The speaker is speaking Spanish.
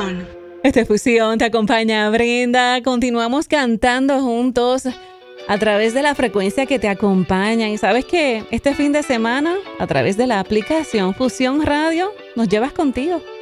Fusión. Esta es Fusión, te acompaña Brenda. Continuamos cantando juntos a través de la frecuencia que te acompaña. Y sabes que este fin de semana, a través de la aplicación Fusión Radio, nos llevas contigo.